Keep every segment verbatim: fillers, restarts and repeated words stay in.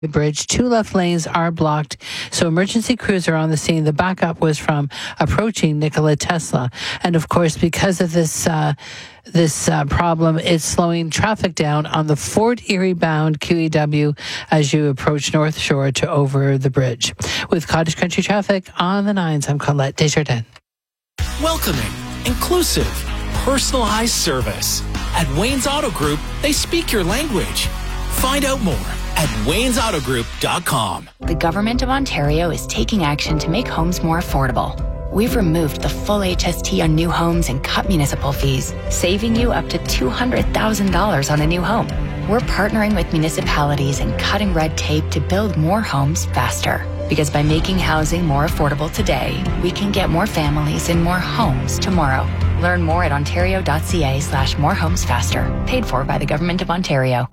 The bridge, two left lanes are blocked, so emergency crews are on the scene. The backup was from approaching Nikola Tesla, and of course, because of this uh, this uh, problem, it's slowing traffic down on the Fort Erie bound Q E W as you approach North Shore to over the bridge. With Cottage Country traffic on the nines, I'm Colette Desjardins. Welcoming, inclusive, personalized service. At Wayne's Auto Group, they speak your language. Find out more at waynes auto group dot com. The Government of Ontario is taking action to make homes more affordable. We've removed the full H S T on new homes and cut municipal fees, saving you up to two hundred thousand dollars on a new home. We're partnering with municipalities and cutting red tape to build more homes faster. Because by making housing more affordable today, we can get more families in more homes tomorrow. Learn more at ontario.ca slash more homes faster. Paid for by the Government of Ontario.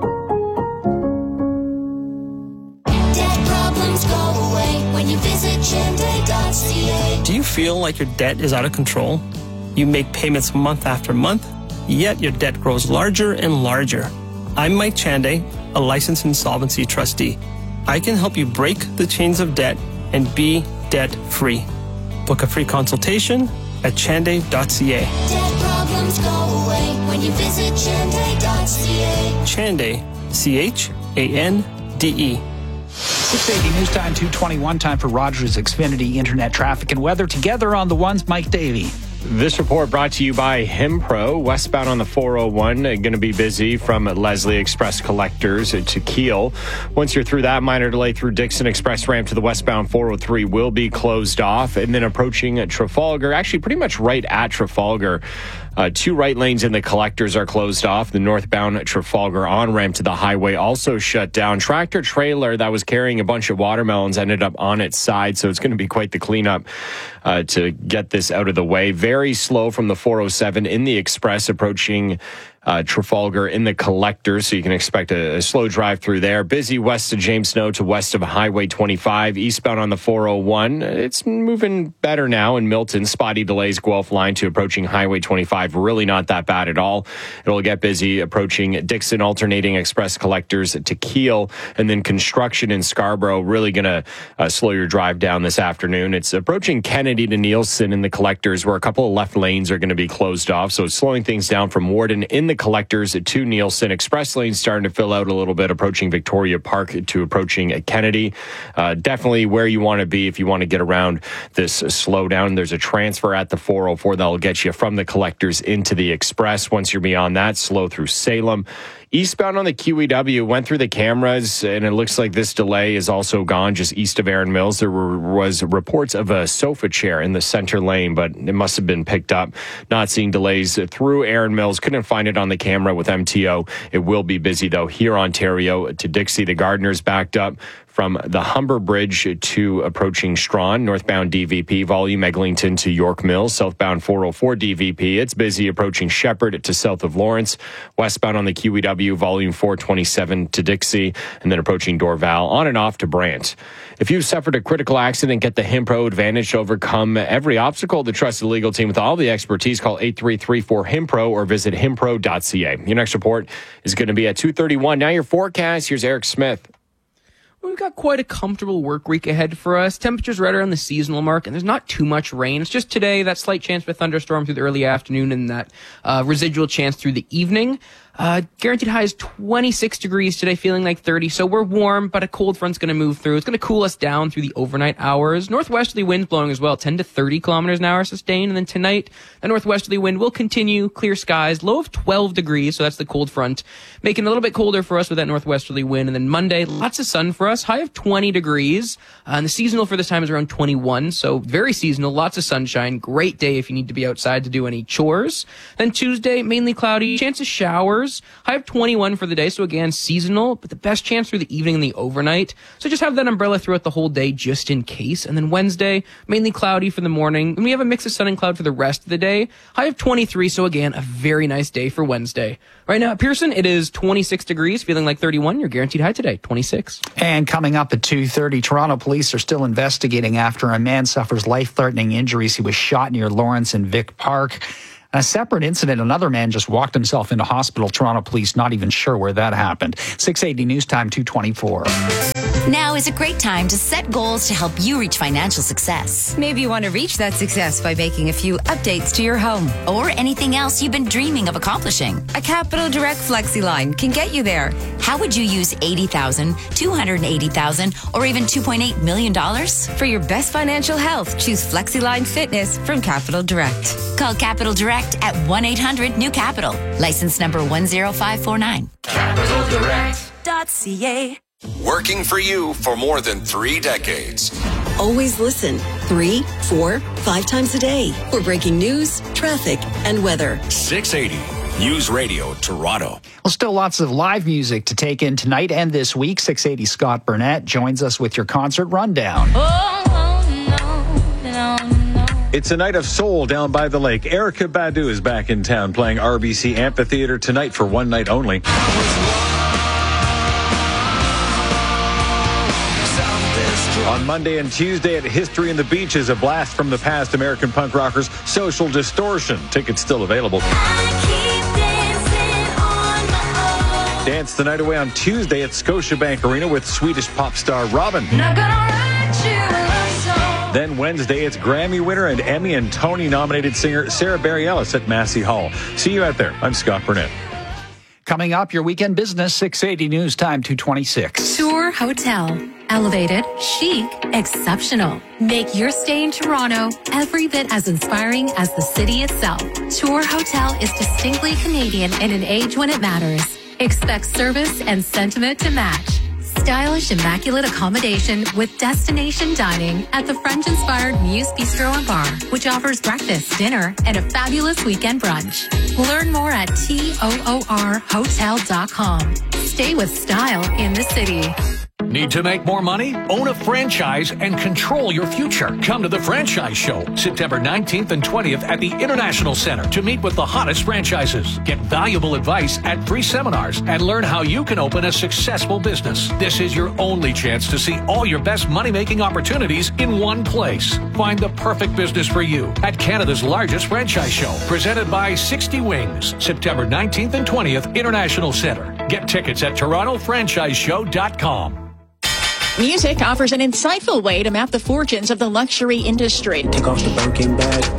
Go away when you visit Chande dot c a. Do you feel like your debt is out of control? You make payments month after month, yet your debt grows larger and larger. I'm Mike Chande, a licensed insolvency trustee. I can help you break the chains of debt and be debt-free. Book a free consultation at chande dot c a. Debt problems go away when you visit Chande dot c a. Chande, C H A N D E. six eighty news time, two twenty-one time for Rogers Xfinity Internet traffic and weather. Together on the ones, Mike Davey. This report brought to you by Himpro. Westbound on the four oh one, going to be busy from Leslie Express Collectors to Kiel. Once you're through that, minor delay through Dixon Express ramp to the westbound four oh three will be closed off. And then approaching Trafalgar, actually pretty much right at Trafalgar. Uh, two right lanes in the Collectors are closed off. The northbound Trafalgar on-ramp to the highway also shut down. Tractor trailer that was carrying a bunch of watermelons ended up on its side, so it's going to be quite the cleanup uh, to get this out of the way. Very slow from the four oh seven in the Express approaching Uh, Trafalgar in the Collectors, so you can expect a, a slow drive through there. Busy west of James Snow to west of Highway twenty-five. Eastbound on the four oh one, it's moving better now in Milton. Spotty delays Guelph line to approaching Highway twenty-five. Really not that bad at all. It'll get busy approaching Dixon, alternating Express Collectors to Kiel, and then construction in Scarborough. Really going to uh, slow your drive down this afternoon. It's approaching Kennedy to Nielsen in the Collectors, where a couple of left lanes are going to be closed off, so it's slowing things down from Warden in the Collectors to Nielsen. Express lanes starting to fill out a little bit, approaching Victoria Park to approaching Kennedy. Uh, definitely where you want to be if you want to get around this slowdown. There's a transfer at the four oh four that'll get you from the Collectors into the Express. Once you're beyond that, slow through Salem. Eastbound on the Q E W, went through the cameras, and it looks like this delay is also gone just east of Erin Mills. There were, was reports of a sofa chair in the center lane, but it must have been picked up. Not seeing delays through Erin Mills. Couldn't find it on the camera with M T O. It will be busy, though, here Ontario to Dixie. The Gardeners backed up from the Humber Bridge to approaching Strawn, northbound D V P, volume Eglinton to York Mills, southbound four oh four D V P. It's busy approaching Shepherd to south of Lawrence, westbound on the Q E W, volume four twenty-seven to Dixie, and then approaching Dorval, on and off to Brant. If you've suffered a critical accident, get the Himpro Advantage to overcome every obstacle. The trusted legal team with all the expertise, call eight three three four Himpro or visit himpro dot c a. Your next report is going to be at two thirty-one. Now your forecast. Here's Eric Smith. We've got quite a comfortable work week ahead for us. Temperatures right around the seasonal mark, and there's not too much rain. It's just today, that slight chance for a thunderstorm through the early afternoon and that uh, residual chance through the evening. Uh, guaranteed high is twenty-six degrees today, feeling like thirty. So we're warm, but a cold front's going to move through. It's going to cool us down through the overnight hours. Northwesterly winds blowing as well, ten to thirty kilometers an hour sustained. And then tonight, the northwesterly wind will continue, clear skies, low of twelve degrees. So that's the cold front, making it a little bit colder for us with that northwesterly wind. And then Monday, lots of sun for us, high of twenty degrees. Uh, and the seasonal for this time is around twenty-one. So very seasonal, lots of sunshine. Great day if you need to be outside to do any chores. Then Tuesday, mainly cloudy, chance of showers. High of twenty-one for the day, so again, seasonal, but the best chance through the evening and the overnight. So just have that umbrella throughout the whole day just in case. And then Wednesday, mainly cloudy for the morning. And we have a mix of sun and cloud for the rest of the day. High of twenty-three, so again, a very nice day for Wednesday. Right now at Pearson, it is twenty-six degrees, feeling like thirty-one. Your guaranteed high today, twenty-six. And coming up at two thirty, Toronto police are still investigating after a man suffers life-threatening injuries. He was shot near Lawrence and Vic Park. A separate incident, another man just walked himself into hospital. Toronto police not even sure where that happened. six eighty News Time, two twenty-four. Now is a great time to set goals to help you reach financial success. Maybe you want to reach that success by making a few updates to your home. Or anything else you've been dreaming of accomplishing. A Capital Direct Flexi line can get you there. How would you use eighty thousand dollars, two hundred eighty thousand dollars, or even two point eight million dollars? For your best financial health, choose FlexiLine Fitness from Capital Direct. Call Capital Direct at one eight hundred new capital. License number one zero five four nine. Capital Direct dot C A. Working for you for more than three decades. Always listen three, four, five times a day for breaking news, traffic, and weather. six eighty News Radio Toronto. Well, still lots of live music to take in tonight and this week. six eighty Scott Burnett joins us with your concert rundown. Oh, no, no, no. It's a night of soul down by the lake. Erykah Badu is back in town playing R B C Amphitheatre tonight for one night only. On Monday and Tuesday at History in the Beach is a blast from the past. American punk rockers Social Distortion. Tickets still available. Dance the night away on Tuesday at Scotiabank Arena with Swedish pop star Robin. Then Wednesday, it's Grammy winner and Emmy and Tony nominated singer Sarah Bareilles at Massey Hall. See you out there. I'm Scott Burnett. Coming up, your weekend business, six eighty News Time, two twenty-six. Tour Hotel. Elevated, chic, exceptional. Make your stay in Toronto every bit as inspiring as the city itself. Tour Hotel is distinctly Canadian in an age when it matters. Expect service and sentiment to match. Stylish, immaculate accommodation with destination dining at the French-inspired Muse Bistro and Bar, which offers breakfast, dinner, and a fabulous weekend brunch. Learn more at toor hotel dot com. Stay with style in the city. Need to make more money? Own a franchise and control your future. Come to the Franchise Show, September nineteenth and twentieth at the International Center to meet with the hottest franchises. Get valuable advice at free seminars and learn how you can open a successful business. This is your only chance to see all your best money-making opportunities in one place. Find the perfect business for you at Canada's largest franchise show, presented by sixty Wings, September nineteenth and twentieth, International Center. Get tickets at toronto franchise show dot com. Music offers an insightful way to map the fortunes of the luxury industry. Take off the Birkin bag.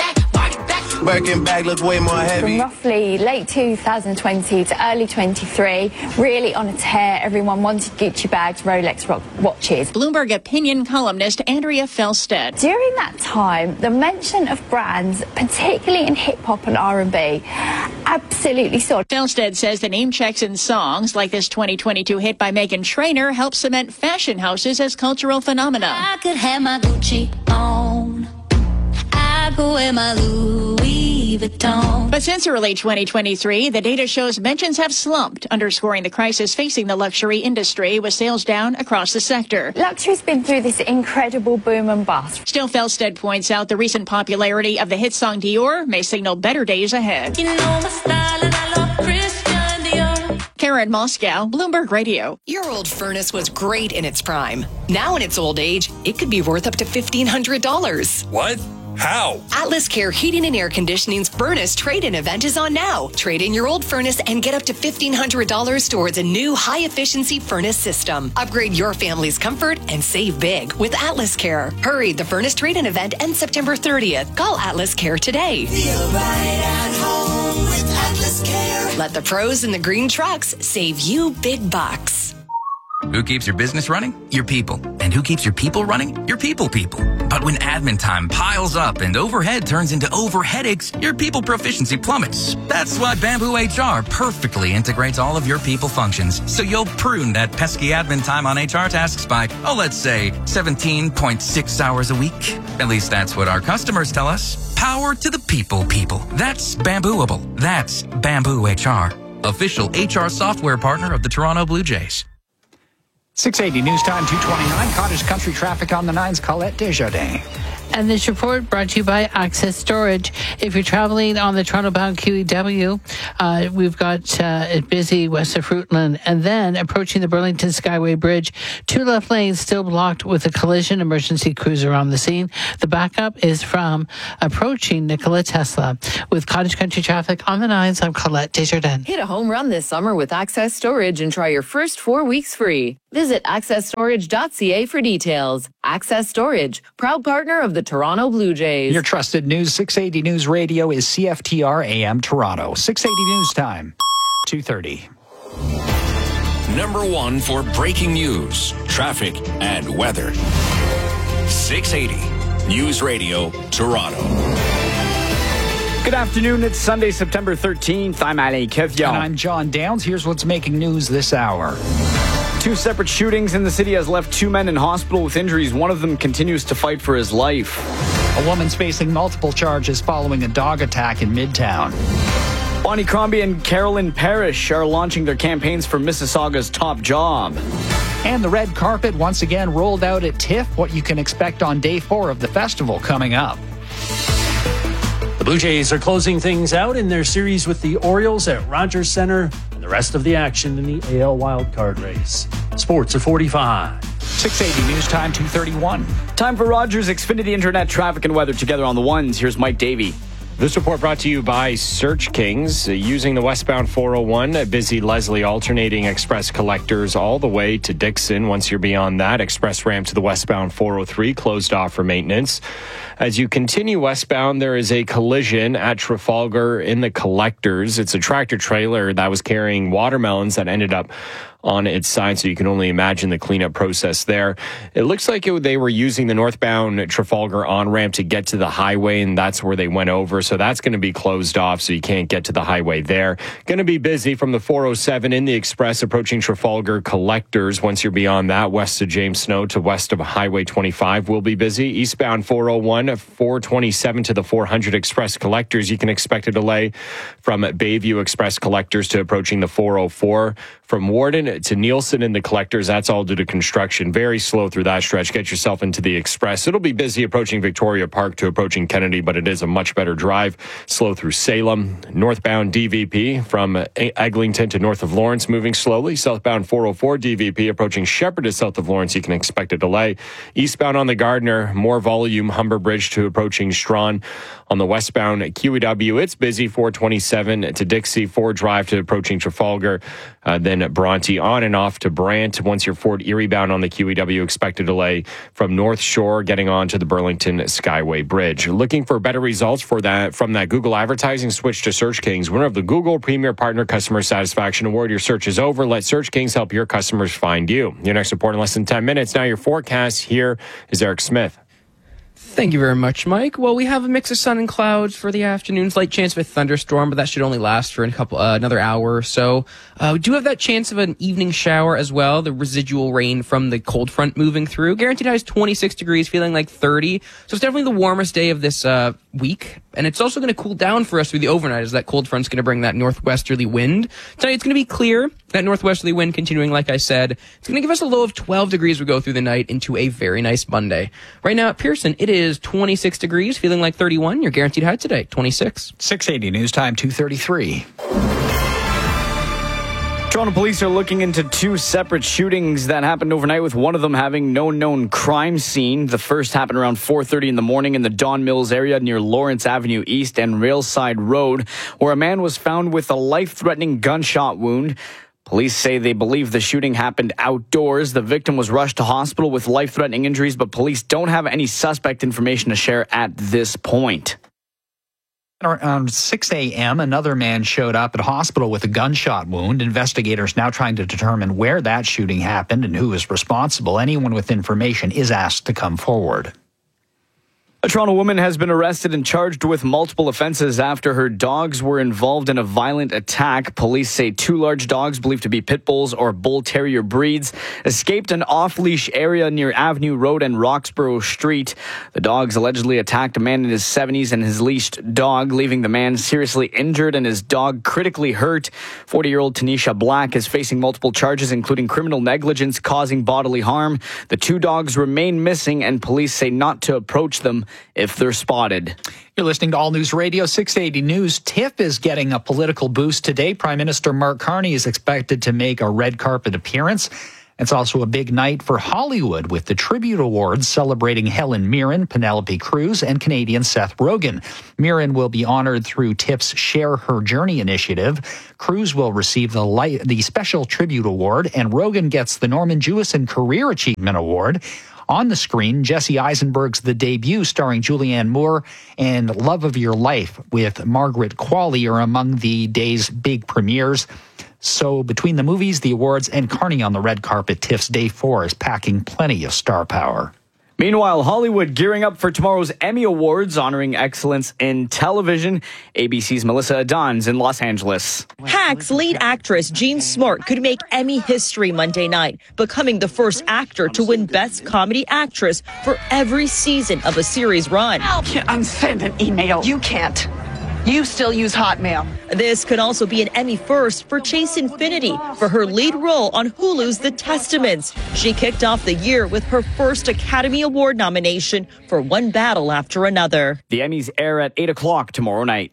Birkin bag look way more heavy. From roughly late two thousand twenty to early twenty-three, really on a tear. Everyone wanted Gucci bags, Rolex watches. Bloomberg opinion columnist Andrea Felstead. During that time, the mention of brands, particularly in hip-hop and R and B, absolutely soared. Felstead says the name checks in songs like this twenty twenty-two hit by Meghan Trainor help cement fashion houses as cultural phenomena. I could have my Gucci on. I go wear my Louis Vuitton. But since early twenty twenty-three, the data shows mentions have slumped, underscoring the crisis facing the luxury industry, with sales down across the sector. Luxury's been through this incredible boom and bust. Still, Felstead points out the recent popularity of the hit song Dior may signal better days ahead. You know my style and I love Christian Dior. Karen Moscow, Bloomberg Radio. Your old furnace was great in its prime. Now in its old age, it could be worth up to fifteen hundred dollars. What? How? Atlas Care Heating and Air Conditioning's furnace trade-in event is on now. Trade in your old furnace and get up to fifteen hundred dollars towards a new high-efficiency furnace system. Upgrade your family's comfort and save big with Atlas Care. Hurry, the furnace trade-in event ends September thirtieth. Call Atlas Care today. Feel right at home with Atlas Care. Let the pros in the green trucks save you big bucks. Who keeps your business running? Your people. And who keeps your people running? Your people people. But when admin time piles up and overhead turns into over headaches, your people proficiency plummets. That's why Bamboo H R perfectly integrates all of your people functions, so you'll prune that pesky admin time on H R tasks by, oh, let's say, seventeen point six hours a week. At least that's what our customers tell us. Power to the people people. That's Bambooable. That's Bamboo H R. Official H R software partner of the Toronto Blue Jays. six eighty News Time two twenty-nine. Cottage Country traffic on the nines. Colette Desjardins. And this report brought to you by Access Storage. If you're traveling on the Toronto-bound Q E W, uh, we've got uh, it busy west of Fruitland. And then approaching the Burlington Skyway Bridge, two left lanes still blocked with a collision. Emergency crews are on the scene. The backup is from approaching Nikola Tesla. With Cottage Country traffic on the nines, I'm Colette Desjardins. Hit a home run this summer with Access Storage and try your first four weeks free. Visit access storage dot c a for details. Access Storage, proud partner of the Toronto Blue Jays. Your trusted News six eighty News Radio is C F T R A M Toronto. six eighty News Time, two thirty. Number one for breaking news, traffic, and weather. six eighty News Radio Toronto. Good afternoon. It's Sunday, September thirteenth. I'm Ali Kevya. And I'm John Downs. Here's what's making news this hour. Two separate shootings in the city has left two men in hospital with injuries. One of them continues to fight for his life. A woman's facing multiple charges following a dog attack in Midtown. Bonnie Crombie and Carolyn Parrish are launching their campaigns for Mississauga's top job. And the red carpet once again rolled out at TIFF. What you can expect on day four of the festival coming up. The Blue Jays are closing things out in their series with the Orioles at Rogers Centre, and the rest of the action in the A L wildcard race. Sports at forty-five. six eighty News Time two thirty-one. Time for Rogers Xfinity Internet traffic and weather together on the ones. Here's Mike Davey. This report brought to you by Search Kings. Uh, using the westbound four oh one, uh, busy Leslie alternating express collectors all the way to Dixon. Once you're beyond that, express ramp to the westbound four oh three closed off for maintenance. As you continue westbound, there is a collision at Trafalgar in the collectors. It's a tractor trailer that was carrying watermelons that ended up on its side, so you can only imagine the cleanup process there. It looks like it, they were using the northbound Trafalgar on-ramp to get to the highway, and that's where they went over, so that's going to be closed off, so you can't get to the highway there. Going to be busy from the four oh seven in the express approaching Trafalgar collectors. Once you're beyond that, west of James Snow to west of Highway twenty-five will be busy. Eastbound four oh one, four twenty-seven to the four hundred express collectors, you can expect a delay from Bayview express collectors to approaching the four oh four. From Warden to Nielsen in the collectors, that's all due to construction. Very slow through that stretch. Get yourself into the express. It'll be busy approaching Victoria Park to approaching Kennedy, but it is a much better drive. Slow through Salem. Northbound D V P from Eglinton to north of Lawrence, moving slowly. Southbound four oh four D V P approaching Shepherd to south of Lawrence, you can expect a delay. Eastbound on the Gardner, more volume. Humber Bridge to approaching Strawn. On the westbound Q E W, it's busy. four twenty-seven to Dixie, Ford Drive to approaching Trafalgar. Uh, then Bronte on and off to Brant. Once you're Fort Erie bound on the Q E W, expect a delay from North Shore getting on to the Burlington Skyway Bridge. Looking for better results for that from that Google advertising? Switch to Search Kings, winner of the Google Premier Partner Customer Satisfaction Award. Your search is over. Let Search Kings help your customers find you. Your next report in less than ten minutes. Now your forecast. Here is Eric Smith. Thank you very much, Mike. Well, we have a mix of sun and clouds for the afternoon. Slight chance of a thunderstorm, but that should only last for a couple, uh, another hour or so. Uh, we do have that chance of an evening shower as well. The residual rain from the cold front moving through. Guaranteed high is twenty-six degrees, feeling like thirty. So it's definitely the warmest day of this uh, week. And it's also going to cool down for us through the overnight as that cold front's going to bring that northwesterly wind. Tonight it's going to be clear. That northwesterly wind continuing, like I said. It's going to give us a low of twelve degrees we go through the night into a very nice Monday. Right now at Pearson, it is twenty-six degrees, feeling like thirty-one. Your guaranteed high today, twenty-six. six eighty News Time two thirty-three. Toronto police are looking into two separate shootings that happened overnight, with one of them having no known crime scene. The first happened around four thirty in the morning in the Don Mills area near Lawrence Avenue East and Railside Road, where a man was found with a life-threatening gunshot wound. Police say they believe the shooting happened outdoors. The victim was rushed to hospital with life-threatening injuries, but police don't have any suspect information to share at this point. Around six a.m., another man showed up at hospital with a gunshot wound. Investigators now trying to determine where that shooting happened and who is responsible. Anyone with information is asked to come forward. A Toronto woman has been arrested and charged with multiple offenses after her dogs were involved in a violent attack. Police say two large dogs believed to be pit bulls or bull terrier breeds escaped an off-leash area near Avenue Road and Roxborough Street. The dogs allegedly attacked a man in his seventies and his leashed dog, leaving the man seriously injured and his dog critically hurt. forty-year-old Tanisha Black is facing multiple charges, including criminal negligence causing bodily harm. The two dogs remain missing, and police say not to approach them if they're spotted. You're listening to All News Radio six eighty News. TIFF is getting a political boost today. Prime Minister Mark Carney is expected to make a red carpet appearance. It's also a big night for Hollywood with the Tribute Awards celebrating Helen Mirren, Penelope Cruz, and Canadian Seth Rogen. Mirren will be honored through TIFF's Share Her Journey initiative. Cruz will receive the, light, the Special Tribute Award, and Rogen gets the Norman Jewison Career Achievement Award. On the screen, Jesse Eisenberg's The Debut, starring Julianne Moore, and Love of Your Life with Margaret Qualley are among the day's big premieres. So between the movies, the awards, and Carney on the red carpet, TIFF's Day four is packing plenty of star power. Meanwhile, Hollywood gearing up for tomorrow's Emmy Awards, honoring excellence in television. A B C's Melissa Adon's in Los Angeles. Hacks lead actress Jean Smart could make Emmy history Monday night, becoming the first actor to win Best Comedy Actress for every season of a series run. I'm sending an email. You can't. You still use Hotmail. This could also be an Emmy first for Chase Infinity for her lead role on Hulu's The Testaments. She kicked off the year with her first Academy Award nomination for One Battle After Another. The Emmys air at eight o'clock tomorrow night.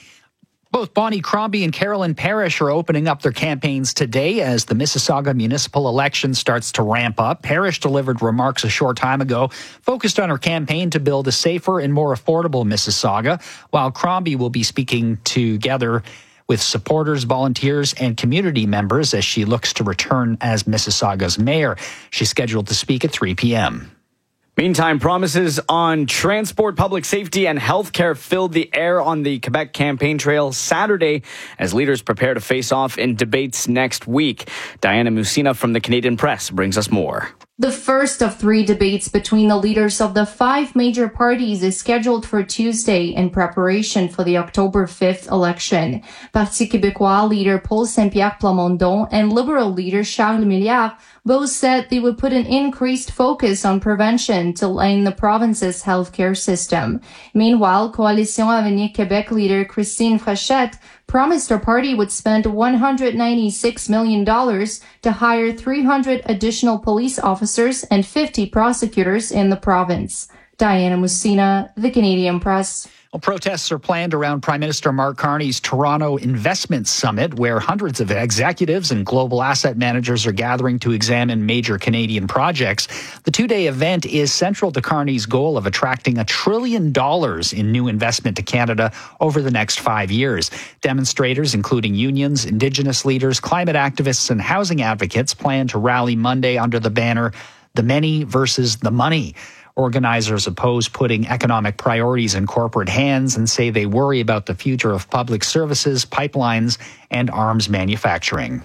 Both Bonnie Crombie and Carolyn Parrish are opening up their campaigns today as the Mississauga municipal election starts to ramp up. Parrish delivered remarks a short time ago, focused on her campaign to build a safer and more affordable Mississauga, while Crombie will be speaking together with supporters, volunteers, and community members as she looks to return as Mississauga's mayor. She's scheduled to speak at three p.m. Meantime, promises on transport, public safety, and healthcare filled the air on the Quebec campaign trail Saturday as leaders prepare to face off in debates next week. Diana Musina from the Canadian Press brings us more. The first of three debates between the leaders of the five major parties is scheduled for Tuesday in preparation for the October fifth election. Parti Québécois leader Paul Saint-Pierre Plamondon and Liberal leader Charles Milliard both said they would put an increased focus on prevention to line the province's healthcare system. Meanwhile, Coalition Avenir Québec leader Christine Frechette promised her party would spend one hundred ninety-six million dollars to hire three hundred additional police officers and fifty prosecutors in the province. Diana Musina, The Canadian Press. Well, protests are planned around Prime Minister Mark Carney's Toronto Investment Summit, where hundreds of executives and global asset managers are gathering to examine major Canadian projects. The two-day event is central to Carney's goal of attracting a trillion dollars in new investment to Canada over the next five years. Demonstrators, including unions, Indigenous leaders, climate activists, and housing advocates, plan to rally Monday under the banner, "The Many versus the Money." Organizers oppose putting economic priorities in corporate hands and say they worry about the future of public services, pipelines, and arms manufacturing.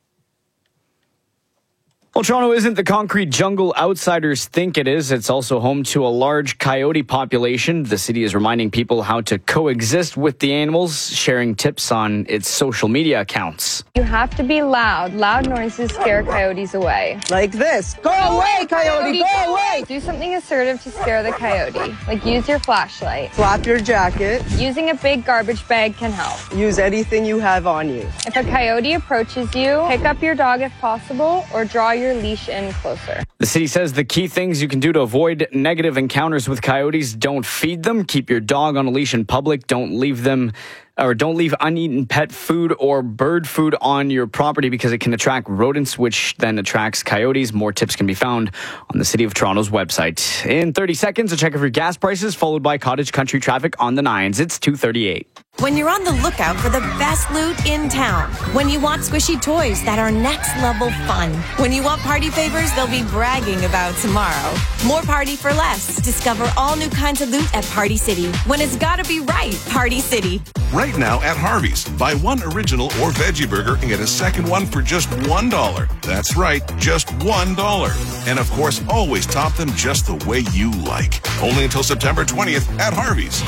Well, Toronto isn't the concrete jungle outsiders think it is. It's also home to a large coyote population. The city is reminding people how to coexist with the animals, sharing tips on its social media accounts. You have to be loud. Loud noises scare coyotes away. Like this. Go away, coyote, go away! Do something assertive to scare the coyote. Like use your flashlight. Flap your jacket. Using a big garbage bag can help. Use anything you have on you. If a coyote approaches you, pick up your dog if possible or draw your your leash in closer. The city says the key things you can do to avoid negative encounters with coyotes: don't feed them, keep your dog on a leash in public, don't leave them or don't leave uneaten pet food or bird food on your property because it can attract rodents, which then attracts coyotes. More tips can be found on the City of Toronto's website. In thirty seconds, a check of your gas prices, followed by cottage country traffic on the nines. It's two thirty-eight. When you're on the lookout for the best loot in town. When you want squishy toys that are next level fun. When you want party favors they'll be bragging about tomorrow. More party for less. Discover all new kinds of loot at Party City. When it's gotta be right, Party City. Right now at Harvey's, buy one original or veggie burger and get a second one for just one dollar. That's right, just one dollar. And of course, always top them just the way you like. Only until September twentieth at Harvey's.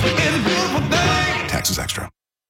Taxes extra.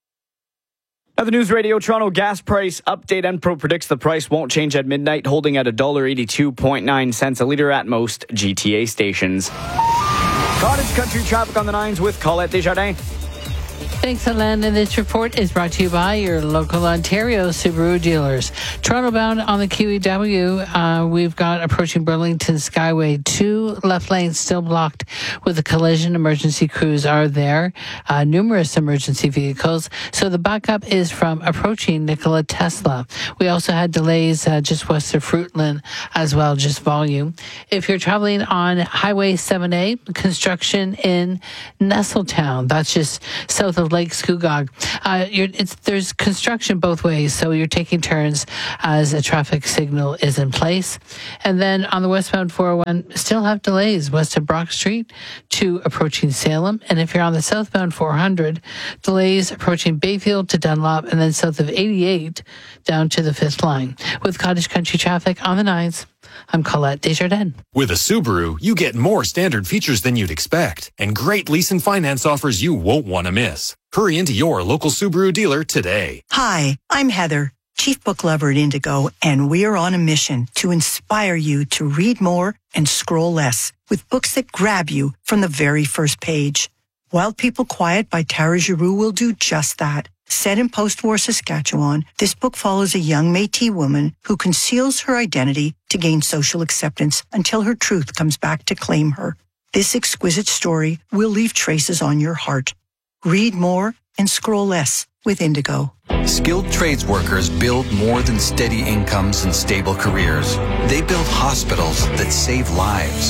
Now the News Radio Toronto gas price update. Enpro predicts the price won't change at midnight, holding at one dollar eighty-two point nine cents a litre at most G T A stations. Cottage Country traffic on the nines with Colette Desjardins. Thanks, Alain. And this report is brought to you by your local Ontario Subaru dealers. Toronto bound on the Q E W, uh, we've got approaching Burlington Skyway, two left lanes still blocked with a collision. Emergency crews are there, uh, numerous emergency vehicles. So the backup is from approaching Nikola Tesla. We also had delays uh, just west of Fruitland as well, just volume. If you're traveling on Highway seven A, construction in Nestletown, that's just south of Lake Scugog. Uh, you're, it's, there's construction both ways, so you're taking turns as a traffic signal is in place. And then on the westbound four oh one, still have delays west of Brock Street to approaching Salem. And if you're on the southbound four hundred, delays approaching Bayfield to Dunlop, and then south of eighty-eight down to the fifth line. With Cottage Country traffic on the nines, I'm Colette Desjardins. With a Subaru, you get more standard features than you'd expect, and great lease and finance offers you won't want to miss. Hurry into your local Subaru dealer today. Hi, I'm Heather, Chief Book Lover at Indigo, and we are on a mission to inspire you to read more and scroll less with books that grab you from the very first page. Wild People Quiet by Tara Giroux will do just that. Set in post-war Saskatchewan, this book follows a young Métis woman who conceals her identity to gain social acceptance until her truth comes back to claim her. This exquisite story will leave traces on your heart. Read more and scroll less with Indigo. Skilled trades workers build more than steady incomes and stable careers. They build hospitals that save lives,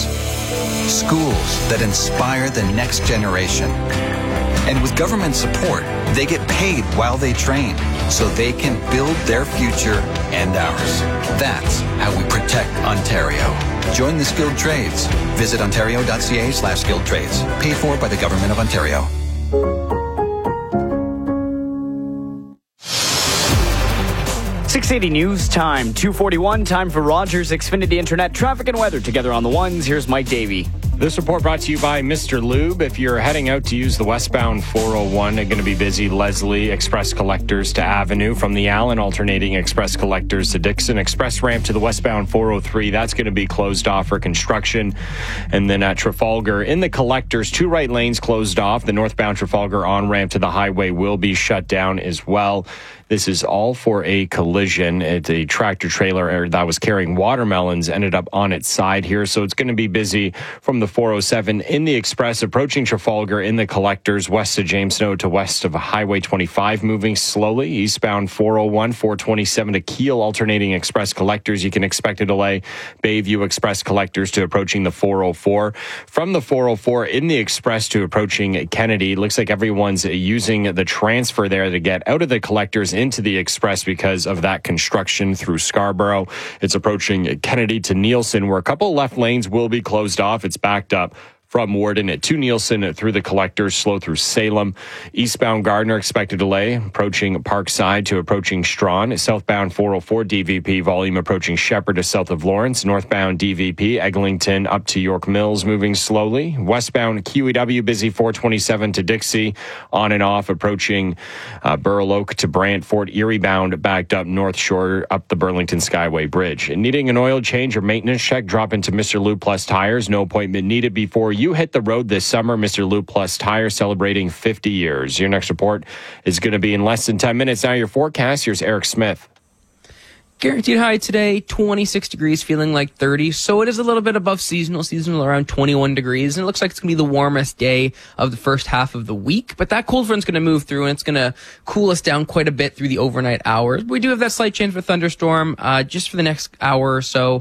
schools that inspire the next generation. And with government support, they get paid while they train so they can build their future and ours. That's how we protect Ontario. Join the skilled trades. Visit ontario.ca slash skilled trades. Paid for by the Government of Ontario. six eighty News Time, two forty-one, time for Rogers Xfinity Internet traffic and weather. Together on the ones, here's Mike Davey. This report brought to you by Mister Lube. If you're heading out to use the westbound four oh one, going to be busy. Leslie Express Collectors to Avenue. From the Allen, alternating Express Collectors to Dixon. Express ramp to the westbound four oh three. That's going to be closed off for construction. And then at Trafalgar, in the Collectors, two right lanes closed off. The northbound Trafalgar on-ramp to the highway will be shut down as well. This is all for a collision. It's a tractor trailer that was carrying watermelons ended up on its side here. So it's going to be busy from the four oh seven in the Express, approaching Trafalgar in the Collectors, west of James Snow to west of Highway twenty-five, moving slowly. Eastbound four oh one, four twenty-seven to Kiel, alternating Express Collectors. You can expect a delay. Bayview Express Collectors to approaching the four oh four. From the four oh four in the Express to approaching Kennedy. It looks like everyone's using the transfer there to get out of the Collectors into the Express because of that construction through Scarborough. It's approaching Kennedy to Nielsen, where a couple left lanes will be closed off. It's backed up from Warden to Nielsen through the Collectors, slow through Salem. Eastbound Gardner, expected delay, approaching Parkside to approaching Strawn. Southbound four oh four D V P, volume approaching Shepherd to south of Lawrence. Northbound D V P, Eglinton up to York Mills, moving slowly. Westbound Q E W, busy four twenty-seven to Dixie, on and off, approaching uh, Burl Oak to Brantford. Erie bound, backed up North Shore, up the Burlington Skyway Bridge. And needing an oil change or maintenance check, drop into Mister Lube Plus Tires. No appointment needed before you hit the road this summer. Mister Lube Plus Tire celebrating fifty years. Your next report is going to be in less than ten minutes. Now your forecast. Here's Eric Smith. Guaranteed high today, twenty-six degrees, feeling like thirty. So it is a little bit above seasonal, seasonal around twenty-one degrees. And it looks like it's going to be the warmest day of the first half of the week. But that cold front's going to move through, and it's going to cool us down quite a bit through the overnight hours. We do have that slight chance for thunderstorm uh, just for the next hour or so.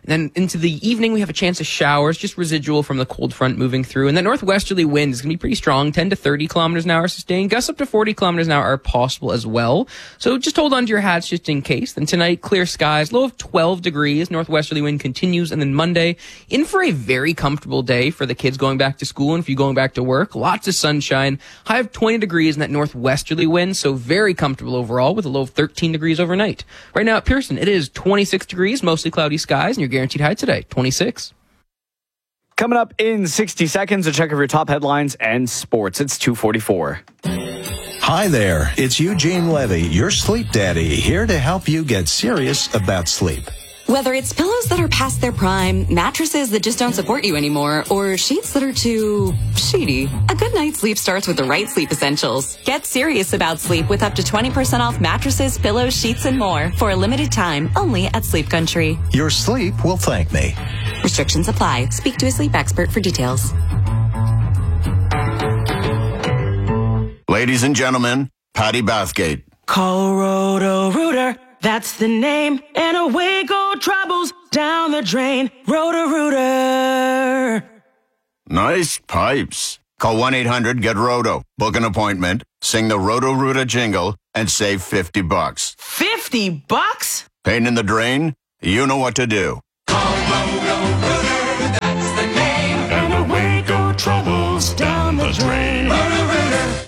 Then into the evening, we have a chance of showers, just residual from the cold front moving through. And that northwesterly wind is going to be pretty strong, ten to thirty kilometers an hour sustained. Gusts up to forty kilometers an hour are possible as well. So just hold on to your hats just in case. Then tonight, clear skies, low of twelve degrees. Northwesterly wind continues. And then Monday, in for a very comfortable day for the kids going back to school and for you going back to work. Lots of sunshine, high of twenty degrees and that northwesterly wind. So very comfortable overall with a low of thirteen degrees overnight. Right now at Pearson, it is twenty-six degrees, mostly cloudy skies, and your guaranteed high today, twenty-six. Coming up in sixty seconds, a check of your top headlines and sports. It's two forty-four. Hi there, it's Eugene Levy, your sleep daddy, here to help you get serious about sleep. Whether it's pillows that are past their prime, mattresses that just don't support you anymore, or sheets that are too sheety, a good night's sleep starts with the right sleep essentials. Get serious about sleep with up to twenty percent off mattresses, pillows, sheets, and more for a limited time only at Sleep Country. Your sleep will thank me. Restrictions apply. Speak to a sleep expert for details. Ladies and gentlemen, Patty Bathgate. Call Roto-Rooter, that's the name, and away go troubles down the drain. Roto-Rooter. Nice pipes. Call one eight hundred get roto. Book an appointment, sing the Roto-Rooter jingle, and save fifty bucks. fifty bucks? Pain in the drain? You know what to do. Call Roto-Rooter, that's the name, and away go troubles down the drain. Roto-Rooter.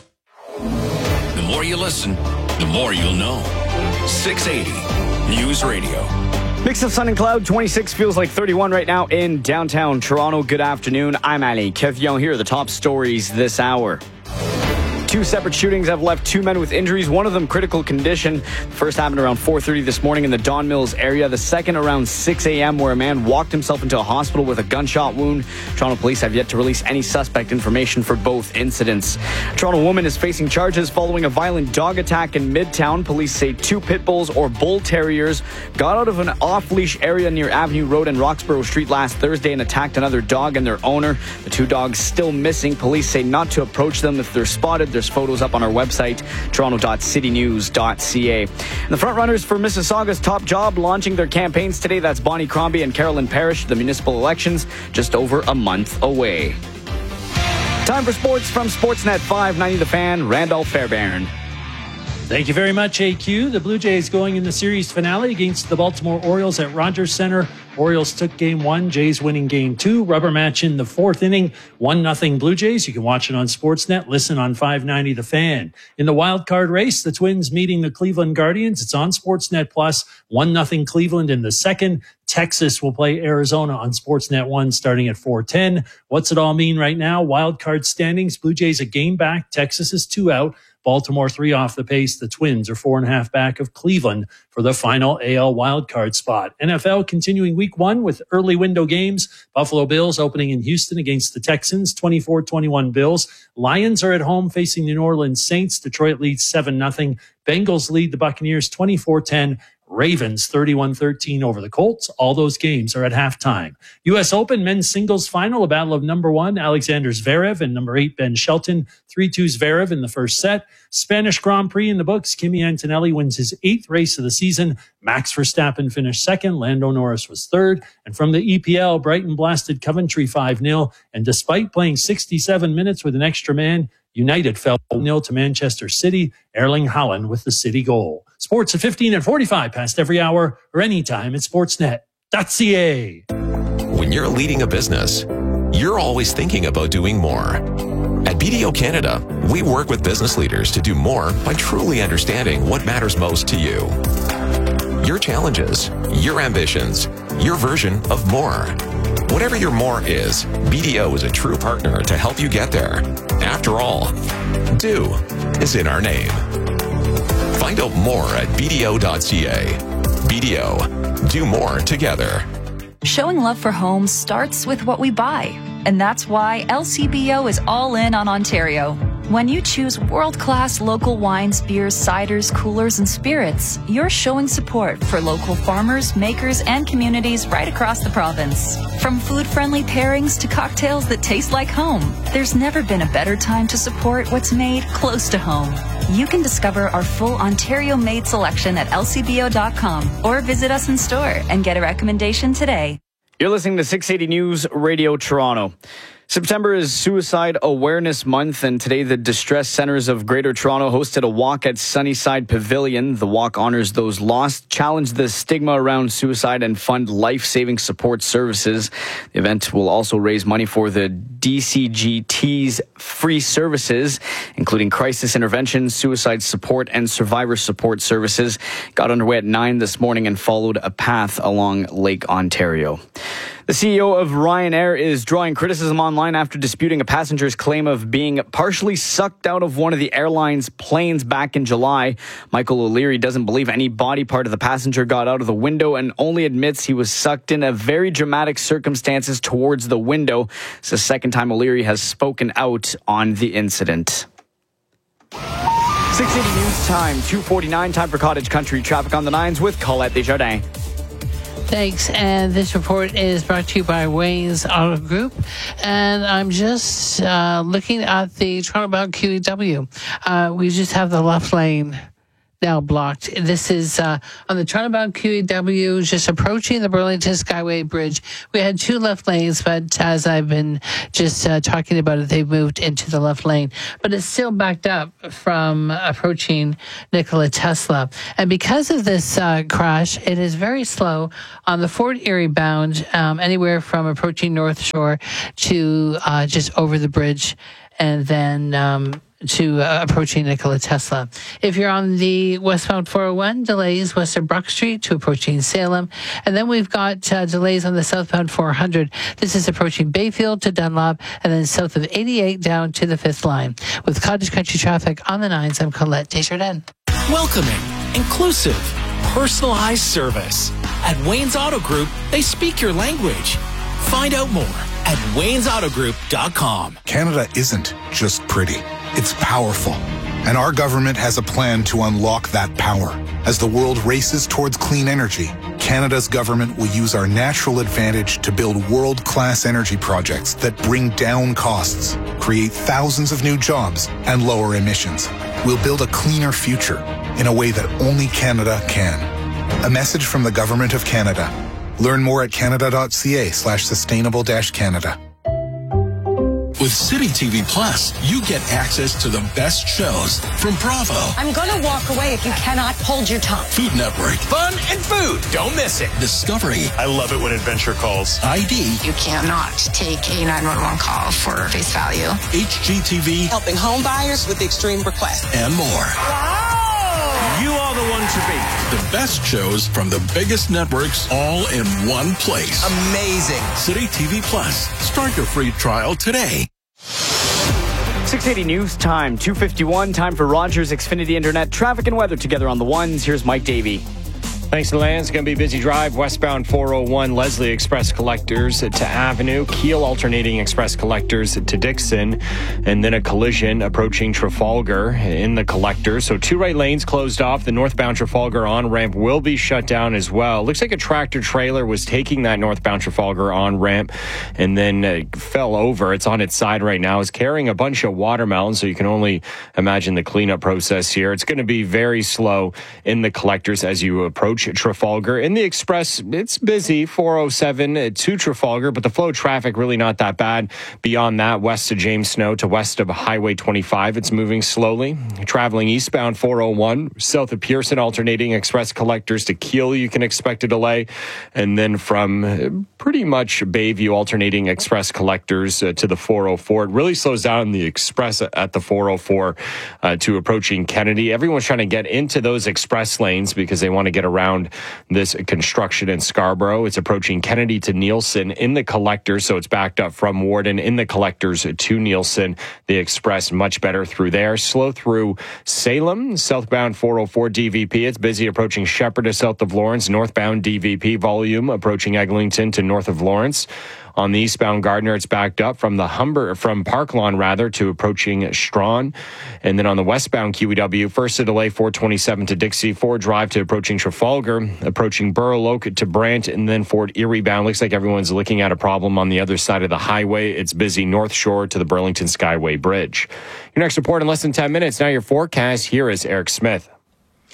The more you listen, the more you'll know. six eighty News Radio. Mix of sun and cloud, twenty-six feels like thirty-one right now in downtown Toronto. Good afternoon. I'm Ali Kevion. Here are the top stories this hour. Two separate shootings have left two men with injuries, one of them critical condition. The first happened around four thirty this morning in the Don Mills area. The second around six a.m. where a man walked himself into a hospital with a gunshot wound. Toronto police have yet to release any suspect information for both incidents. A Toronto woman is facing charges following a violent dog attack in Midtown. Police say two pit bulls or bull terriers got out of an off-leash area near Avenue Road and Roxborough Street last Thursday and attacked another dog and their owner. The two dogs still missing. Police say not to approach them if they're spotted. There's photos up on our website, toronto dot city news dot c a. And the frontrunners for Mississauga's top job launching their campaigns today. That's Bonnie Crombie and Carolyn Parrish. The municipal elections just over a month away. Time for sports from Sportsnet five ninety The Fan, Randolph Fairbairn. Thank you very much, A Q. The Blue Jays going in the series finale against the Baltimore Orioles at Rogers Center. Orioles took game one, Jays winning game two. Rubber match in the fourth inning, one nothing Blue Jays. You can watch it on Sportsnet, listen on five ninety The Fan. In the wild card race, the Twins meeting the Cleveland Guardians. It's on Sportsnet Plus, one nothing Cleveland in the second. Texas will play Arizona on Sportsnet one starting at four ten. What's it all mean right now? Wild card standings, Blue Jays a game back, Texas is two out. Baltimore three off the pace. The Twins are four and a half back of Cleveland for the final A L wildcard spot. N F L continuing week one with early window games. Buffalo Bills opening in Houston against the Texans, twenty-four twenty-one Bills. Lions are at home facing the New Orleans Saints. Detroit leads seven nothing. Bengals lead the Buccaneers twenty-four ten. Ravens thirty-one thirteen over the Colts. All those games are at halftime. U S Open men's singles final, a battle of number one, Alexander Zverev, and number eight, Ben Shelton. three two Zverev in the first set. Spanish Grand Prix in the books. Kimi Antonelli wins his eighth race of the season. Max Verstappen finished second. Lando Norris was third. And from the E P L, Brighton blasted Coventry five nil. And despite playing sixty-seven minutes with an extra man, United fell one nil to Manchester City. Erling Haaland with the City goal. Sports at fifteen and forty-five past every hour or anytime at sportsnet dot c a. When you're leading a business, you're always thinking about doing more. At B D O Canada, we work with business leaders to do more by truly understanding what matters most to you. Your challenges, your ambitions, your version of more. Whatever your more is, B D O is a true partner to help you get there. After all, do is in our name. Find out more at b d o dot c a. B D O, do more together. Showing love for homes starts with what we buy. And that's why L C B O is all in on Ontario. When you choose world-class local wines, beers, ciders, coolers, and spirits, you're showing support for local farmers, makers, and communities right across the province. From food-friendly pairings to cocktails that taste like home, there's never been a better time to support what's made close to home. You can discover our full Ontario-made selection at l c b o dot com or visit us in store and get a recommendation today. You're listening to six eighty News Radio Toronto. September is Suicide Awareness Month, and today the Distress Centres of Greater Toronto hosted a walk at Sunnyside Pavilion. The walk honors those lost, challenge the stigma around suicide, and fund life-saving support services. The event will also raise money for the D C G T's free services, including crisis intervention, suicide support, and survivor support services. Got underway at nine this morning and followed a path along Lake Ontario. The C E O of Ryanair is drawing criticism online after disputing a passenger's claim of being partially sucked out of one of the airline's planes back in July. Michael O'Leary doesn't believe any body part of the passenger got out of the window and only admits he was sucked in a very dramatic circumstances towards the window. It's the second time O'Leary has spoken out on the incident. six eighty News Time, two forty-nine, time for Cottage Country traffic on the nines with Colette Desjardins. Thanks. And this report is brought to you by Wayne's Auto Group. And I'm just uh, looking at the Toronto-bound Q E W. Uh, we just have the left lane now blocked. This is uh, on the Toronto-bound Q E W, just approaching the Burlington Skyway Bridge. We had two left lanes, but as I've been just uh, talking about it, they've moved into the left lane. But it's still backed up from approaching Nikola Tesla. And because of this uh, crash, it is very slow on the Fort Erie bound, um, anywhere from approaching North Shore to uh, just over the bridge, and then um, to uh, approaching Nikola Tesla. If you're on the westbound four oh one, delays west of Brook Street to approaching Salem. And then we've got uh, delays on the southbound four hundred. This is approaching Bayfield to Dunlop, and then south of eighty-eight down to the fifth line. With Cottage Country traffic on the nines, I'm Colette Desjardins. Welcoming, inclusive, personalized service. At Wayne's Auto Group, they speak your language. Find out more at waynes auto group dot com. Canada isn't just pretty. It's powerful. And our government has a plan to unlock that power. As the world races towards clean energy, Canada's government will use our natural advantage to build world-class energy projects that bring down costs, create thousands of new jobs, and lower emissions. We'll build a cleaner future in a way that only Canada can. A message from the Government of Canada. Learn more at canada.ca slash sustainable dash Canada. With City T V Plus, you get access to the best shows from Bravo, I'm gonna walk away if you cannot hold your tongue. Food Network, Fun and food. Don't miss it. Discovery, I love it when Adventure calls. I D, You cannot take a nine one one call for face value. H G T V, Helping home buyers with extreme requests. and more. You are the one to beat. The best shows from the biggest networks all in one place. Amazing. City T V Plus. Start your free trial today. six eighty News Time, two fifty-one, time for Rogers Xfinity Internet traffic and weather together on the ones. Here's Mike Davey. Thanks to Lance. It's going to be a busy drive. Westbound four oh one, Leslie Express Collectors to Avenue. Keel alternating Express Collectors to Dixon. And then a collision approaching Trafalgar in the Collector. So two right lanes closed off. The northbound Trafalgar on-ramp will be shut down as well. Looks like a tractor trailer was taking that northbound Trafalgar on-ramp and then uh, fell over. It's on its side right now. It's carrying a bunch of watermelons, so you can only imagine the cleanup process here. It's going to be very slow in the Collectors as you approach Trafalgar. In the Express, it's busy, four oh seven to Trafalgar, but the flow of traffic really not that bad. Beyond that, west of James Snow to west of Highway twenty-five, it's moving slowly. Traveling eastbound four oh one, south of Pearson, alternating Express Collectors to Keel, you can expect a delay. And then from pretty much Bayview, alternating Express Collectors uh, to the four oh four. It really slows down the Express at the four oh four uh, to approaching Kennedy. Everyone's trying to get into those express lanes because they want to get around this construction in Scarborough. It's approaching Kennedy to Nielsen in the Collector, so it's backed up from Warden in the Collectors to Nielsen. The Express much better through there. Slow through Salem, southbound four oh four D V P. It's busy approaching Shepherd to south of Lawrence. Northbound D V P volume approaching Eglinton to north of Lawrence. On the eastbound Gardner, it's backed up from the Humber, from Park Lawn rather, to approaching Strawn. And then on the westbound Q E W, first a delay four twenty-seven to Dixie, Ford Drive to approaching Trafalgar, approaching Burloak to Brant, and then Fort Erie bound. Looks like everyone's looking at a problem on the other side of the highway. It's busy North Shore to the Burlington Skyway Bridge. Your next report in less than ten minutes. Now your forecast. Here is Eric Smith.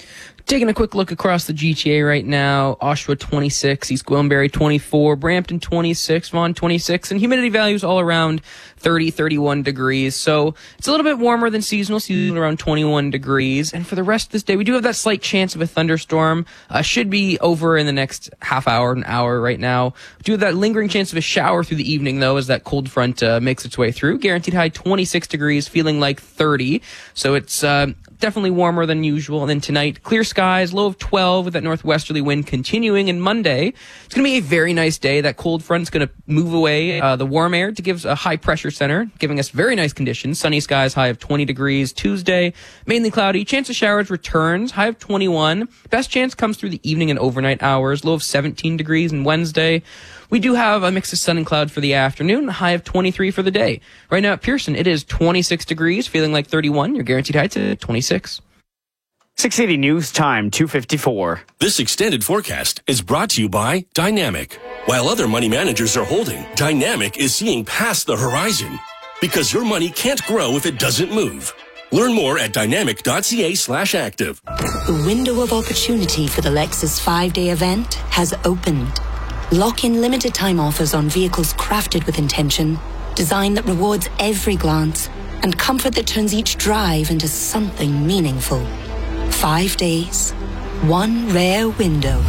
Taking a quick look across the G T A right now, Oshawa twenty-six, East Gwillimbury twenty-four, Brampton twenty-six, Vaughan twenty-six, and humidity values all around thirty, thirty-one degrees. So it's a little bit warmer than seasonal, seasonal around twenty-one degrees. And for the rest of this day, we do have that slight chance of a thunderstorm. Uh, should be over in the next half hour, an hour right now. We do have that lingering chance of a shower through the evening, though, as that cold front uh, makes its way through. Guaranteed high twenty-six degrees, feeling like thirty. So it's uh, definitely warmer than usual. And then tonight, clear skies, low of twelve with that northwesterly wind continuing. And Monday, it's going to be a very nice day. That cold front's going to move away uh, the warm air to give a high pressure center, giving us very nice conditions. Sunny skies, high of twenty degrees. Tuesday, mainly cloudy. Chance of showers returns, high of twenty-one. Best chance comes through the evening and overnight hours, low of seventeen degrees. And Wednesday, we do have a mix of sun and cloud for the afternoon, a high of twenty-three for the day. Right now at Pearson, it is twenty-six degrees, feeling like thirty-one. Your guaranteed height to twenty-six. six eighty News Time, two fifty-four. This extended forecast is brought to you by Dynamic. While other money managers are holding, Dynamic is seeing past the horizon. Because your money can't grow if it doesn't move. Learn more at dynamic.ca slash active. The window of opportunity for the Lexus five-day event has opened. Lock in limited time offers on vehicles crafted with intention, design that rewards every glance, and comfort that turns each drive into something meaningful. Five days, one rare window.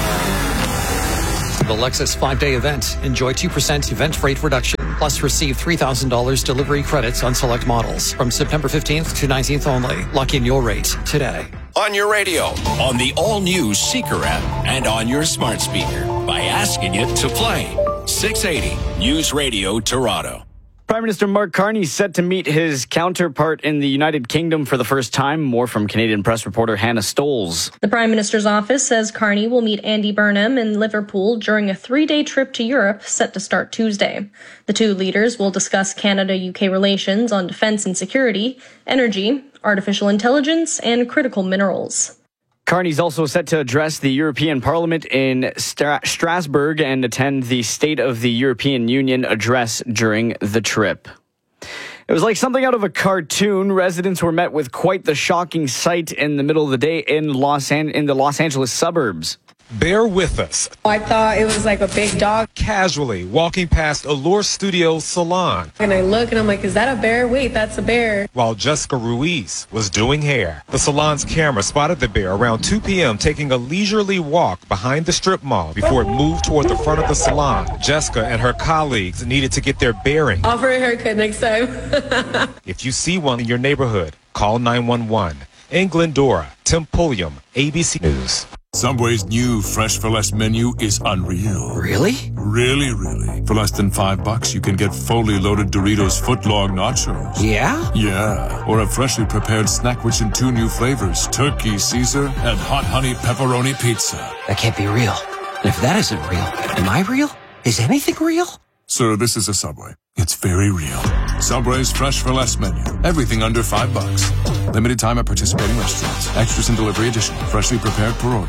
The Lexus five-day event. Enjoy two percent event rate reduction, plus receive three thousand dollars delivery credits on select models from September fifteenth to nineteenth only. Lock in your rate today. On your radio, on the all-new Seeker app, and on your smart speaker by asking it to play. six eighty News Radio Toronto. Prime Minister Mark Carney set to meet his counterpart in the United Kingdom for the first time. More from Canadian press reporter Hannah Stoles. The Prime Minister's office says Carney will meet Andy Burnham in Liverpool during a three-day trip to Europe set to start Tuesday. The two leaders will discuss Canada-U K relations on defence and security, energy, artificial intelligence, and critical minerals. Carney's also set to address the European Parliament in Stra- Strasbourg and attend the State of the European Union address during the trip. It was like something out of a cartoon. Residents were met with quite the shocking sight in the middle of the day in Los An- in the Los Angeles suburbs. Bear with us. I thought it was like a big dog. Casually walking past Allure Studios Salon. And I look and I'm like, is that a bear? Wait, that's a bear. While Jessica Ruiz was doing hair. The salon's camera spotted the bear around two p.m. taking a leisurely walk behind the strip mall before it moved toward the front of the salon. Jessica and her colleagues needed to get their bearings. Offer a haircut next time. If you see one in your neighborhood, call nine one one. In Glendora, Tim Pulliam, A B C News. Subway's new Fresh for Less menu is unreal. Really? Really, really. For less than five bucks, you can get fully loaded Doritos footlong nachos. Yeah? Yeah. Or a freshly prepared snack rich in two new flavors, turkey Caesar and hot honey pepperoni pizza. That can't be real. And if that isn't real, am I real? Is anything real? Sir, this is a Subway. It's very real. Subway's Fresh for Less menu. Everything under five bucks. Limited time at participating restaurants. Extras and delivery additional. Freshly prepared per order.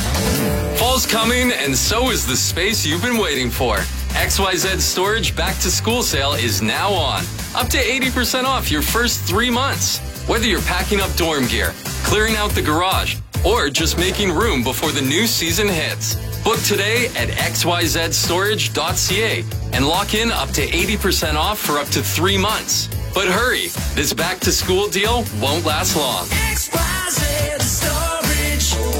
Fall's coming, and so is the space you've been waiting for. X Y Z Storage Back to School Sale is now on. Up to eighty percent off your first three months. Whether you're packing up dorm gear, clearing out the garage, or just making room before the new season hits. Book today at x y z storage dot c a and lock in up to eighty percent off for up to three months. But hurry, this back to school deal won't last long. X Y Z Storage.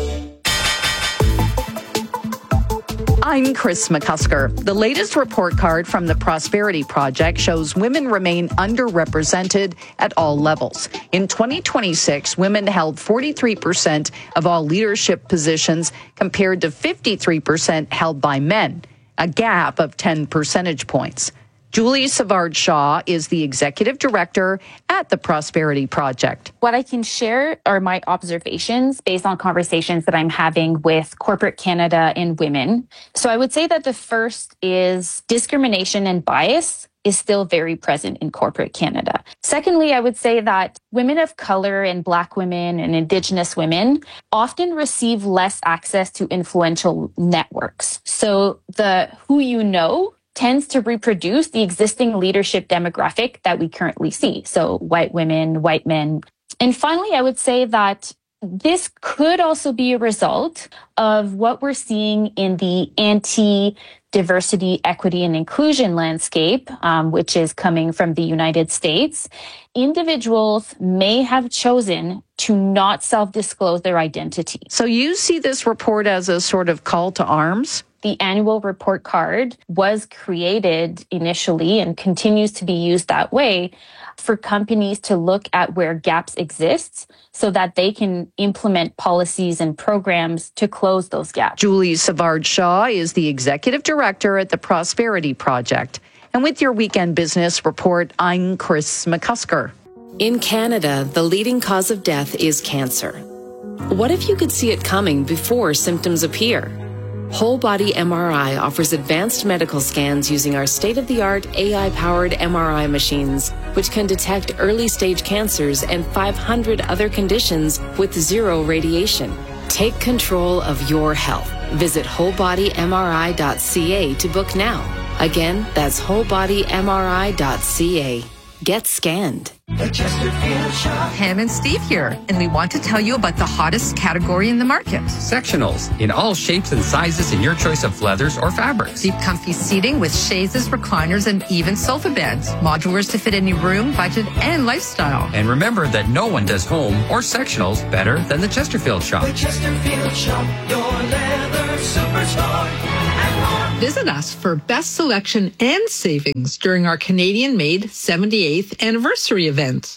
I'm Chris McCusker. The latest report card from the Prosperity Project shows women remain underrepresented at all levels. In twenty twenty-six, women held forty-three percent of all leadership positions compared to fifty-three percent held by men, a gap of ten percentage points. Julie Savard-Shaw is the executive director at the Prosperity Project. What I can share are my observations based on conversations that I'm having with corporate Canada and women. So I would say that the first is discrimination and bias is still very present in corporate Canada. Secondly, I would say that women of color and Black women and Indigenous women often receive less access to influential networks. So the who you know tends to reproduce the existing leadership demographic that we currently see. So white women, white men. And finally, I would say that This could also be a result of what we're seeing in the anti-diversity, equity, and inclusion landscape, um, which is coming from the United States. Individuals may have chosen to not self-disclose their identity. So you see this report as a sort of call to arms? The annual report card was created initially and continues to be used that way for companies to look at where gaps exist so that they can implement policies and programs to close those gaps. Julie Savard-Shaw is the executive director at the Prosperity Project. And with your Weekend Business Report, I'm Chris McCusker. In Canada, the leading cause of death is cancer. What if you could see it coming before symptoms appear? Whole Body M R I offers advanced medical scans using our state-of-the-art A I-powered M R I machines, which can detect early-stage cancers and five hundred other conditions with zero radiation. Take control of your health. Visit whole body M R I dot C A to book now. Again, that's whole body M R I dot C A. Get scanned. The Chesterfield Shop. Pam and Steve here, and we want to tell you about the hottest category in the market. Sectionals in all shapes and sizes in your choice of leathers or fabrics. Deep comfy seating with chaises, recliners, and even sofa beds. Modulars to fit any room, budget, and lifestyle. And remember that no one does home or sectionals better than the Chesterfield Shop. The Chesterfield Shop, your leather superstore. Visit us for best selection and savings during our Canadian-made seventy-eighth anniversary event.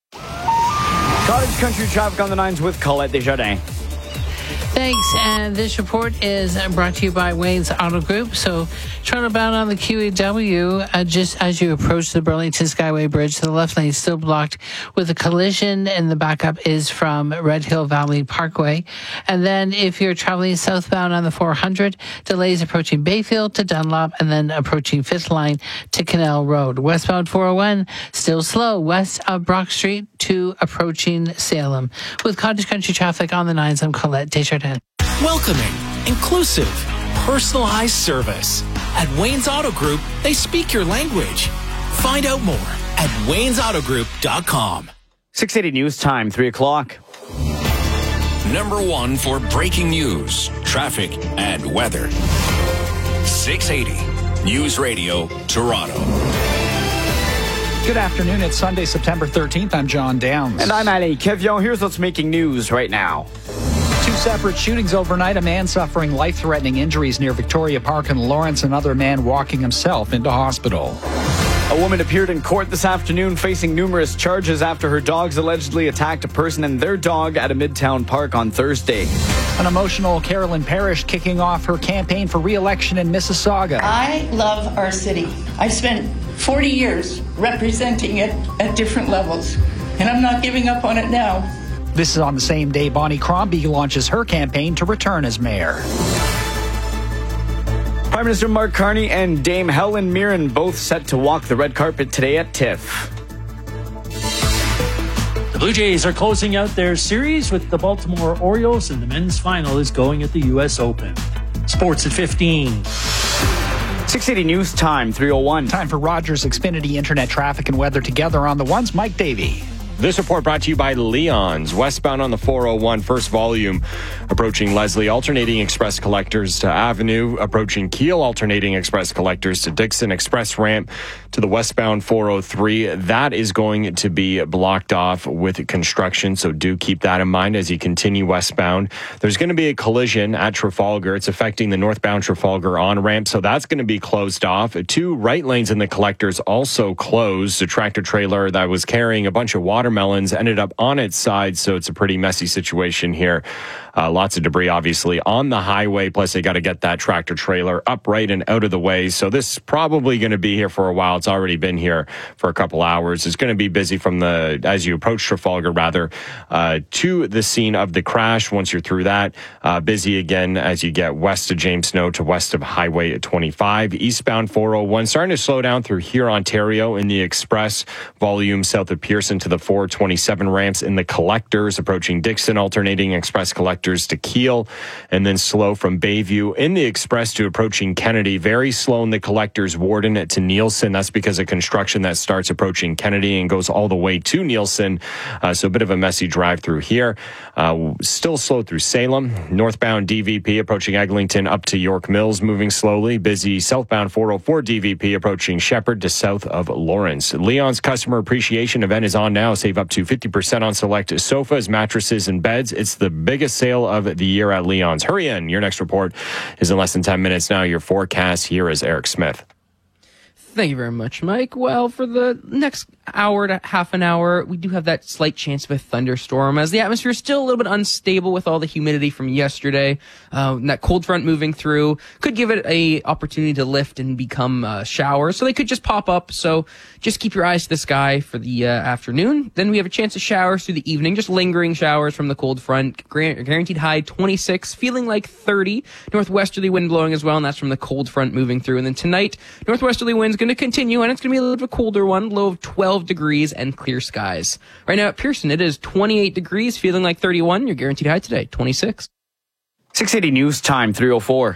Cottage Country traffic on the nines with Colette Desjardins. Thanks. And this report is brought to you by Wayne's Auto Group. So, trying to bound on the Q E W, uh, just as you approach the Burlington Skyway Bridge, the left lane is still blocked with a collision, and the backup is from Red Hill Valley Parkway. And then if you're traveling southbound on the four hundred, delays approaching Bayfield to Dunlop, and then approaching Fifth Line to Canal Road. Westbound four oh one, still slow west of Brock Street to approaching Salem. With Cottage Country traffic on the nines, I'm Colette Desjardins. Welcoming, inclusive, personalized service. At Wayne's Auto Group, they speak your language. Find out more at waynes auto group dot com. six eighty News Time, three o'clock. Number one for breaking news, traffic, and weather. six eighty News Radio, Toronto. Good afternoon. It's Sunday, September thirteenth. I'm John Downs. And I'm Ali Kevion. Here's what's making news right now. Two separate shootings overnight. A man suffering life-threatening injuries near Victoria Park in Lawrence. Another man walking himself into hospital. A woman appeared in court this afternoon facing numerous charges after her dogs allegedly attacked a person and their dog at a Midtown park on Thursday. An emotional Carolyn Parrish kicking off her campaign for re-election in Mississauga. I love our city. I've spent forty years representing it at different levels, and I'm not giving up on it now. This is on the same day Bonnie Crombie launches her campaign to return as mayor. Prime Minister Mark Carney and Dame Helen Mirren both set to walk the red carpet today at TIFF. The Blue Jays are closing out their series with the Baltimore Orioles, and the men's final is going at the U S Open. Sports at fifteen. six eighty News Time, three oh one. Time for Rogers Xfinity Internet traffic and weather together on the ones. Mike Davey. This report brought to you by Leon's. Westbound on the four oh one, first volume, approaching Leslie, alternating express collectors to Avenue, approaching Kiel, alternating express collectors to Dixon, express ramp to the westbound four oh three. That is going to be blocked off with construction, so do keep that in mind as you continue westbound. There's going to be a collision at Trafalgar. It's affecting the northbound Trafalgar on-ramp, so that's going to be closed off. Two right lanes in the collectors also closed. A tractor trailer that was carrying a bunch of water Watermelons ended up on its side, so it's a pretty messy situation here. Uh, lots of debris, obviously, on the highway, plus they got to get that tractor trailer upright and out of the way, so this is probably going to be here for a while. It's already been here for a couple hours. It's going to be busy from the, as you approach Trafalgar, rather, uh, to the scene of the crash. Once you're through that, uh, busy again as you get west of James Snow to west of Highway twenty-five. Eastbound four oh one, starting to slow down through here, Ontario, in the express volume south of Pearson to the four four twenty-seven ramps in the collectors, approaching Dixon, alternating express collectors to Kiel, and then slow from Bayview in the express to approaching Kennedy. Very slow in the collectors, Warden to Nielsen. That's because of construction that starts approaching Kennedy and goes all the way to Nielsen. Uh, so a bit of a messy drive through here. Uh, still slow through Salem. Northbound D V P approaching Eglinton up to York Mills, moving slowly. Busy southbound four oh four D V P approaching Shepherd to south of Lawrence. Leon's customer appreciation event is on now. Save up to fifty percent on select sofas, mattresses, and beds. It's the biggest sale of the year at Leon's. Hurry in. Your next report is in less than ten minutes now. Your forecast here is Eric Smith. Thank you very much, Mike. Well, for the next hour to half an hour, we do have that slight chance of a thunderstorm as the atmosphere is still a little bit unstable with all the humidity from yesterday. Uh, that cold front moving through could give it a opportunity to lift and become uh, showers, so they could just pop up. So just keep your eyes to the sky for the uh, afternoon. Then we have a chance of showers through the evening, just lingering showers from the cold front. Guaranteed high twenty-six, feeling like thirty. Northwesterly wind blowing as well, and that's from the cold front moving through. And then tonight, northwesterly winds going to continue, and it's going to be a little bit colder one, low of twelve degrees and clear skies. Right now at Pearson, it is twenty-eight degrees, feeling like thirty-one. Your guaranteed high today, twenty-six. six eighty News Time, three oh four.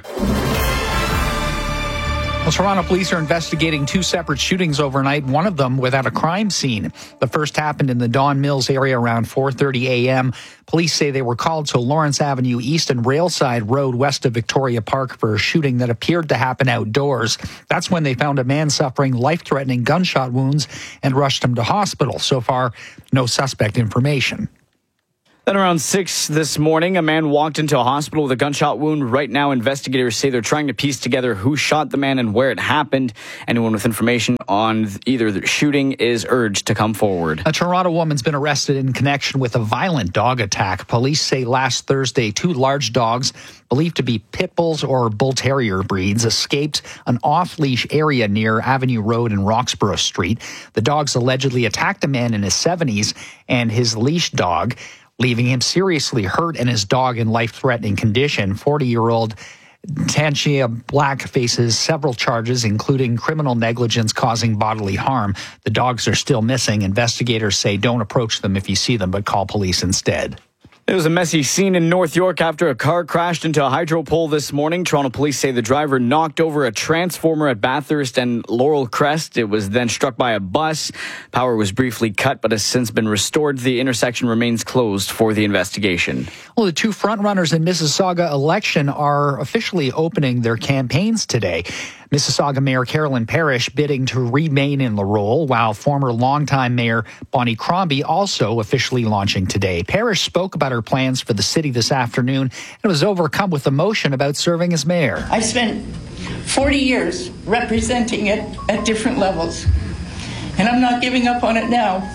Well, Toronto police are investigating two separate shootings overnight, one of them without a crime scene. The first happened in the Don Mills area around four thirty a.m. Police say they were called to Lawrence Avenue East and Railside Road west of Victoria Park for a shooting that appeared to happen outdoors. That's when they found a man suffering life-threatening gunshot wounds and rushed him to hospital. So far, no suspect information. Then around six this morning, a man walked into a hospital with a gunshot wound. Right now, investigators say they're trying to piece together who shot the man and where it happened. Anyone with information on either the shooting is urged to come forward. A Toronto woman's been arrested in connection with a violent dog attack. Police say last Thursday, two large dogs, believed to be pit bulls or bull terrier breeds, escaped an off-leash area near Avenue Road and Roxborough Street. The dogs allegedly attacked a man in his seventies and his leash dog, leaving him seriously hurt and his dog in life-threatening condition. forty-year-old Tanchia Black faces several charges, including criminal negligence causing bodily harm. The dogs are still missing. Investigators say don't approach them if you see them, but call police instead. There was a messy scene in North York after a car crashed into a hydro pole this morning. Toronto police say the driver knocked over a transformer at Bathurst and Laurel Crest. It was then struck by a bus. Power was briefly cut, but has since been restored. The intersection remains closed for the investigation. Well, the two frontrunners in Mississauga election are officially opening their campaigns today. Mississauga Mayor Carolyn Parrish bidding to remain in the role, while former longtime Mayor Bonnie Crombie also officially launching today. Parrish spoke about her plans for the city this afternoon and was overcome with emotion about serving as mayor. I spent forty years representing it at different levels, and I'm not giving up on it now.